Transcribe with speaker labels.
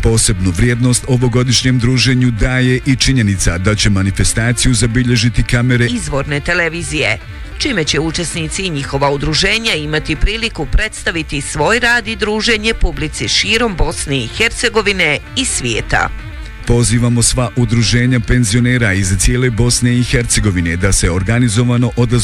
Speaker 1: Posebnu vrijednost ovogodišnjem druženju daje i činjenica da će manifestaciju zabilježiti kamere
Speaker 2: izvorne televizije, čime će učesnici i njihova udruženja imati priliku predstaviti svoj rad i druženje publici širom Bosne i Hercegovine i svijeta.
Speaker 1: Pozivamo sva udruženja penzionera iz cijele Bosne i Hercegovine da se organizovano odazovu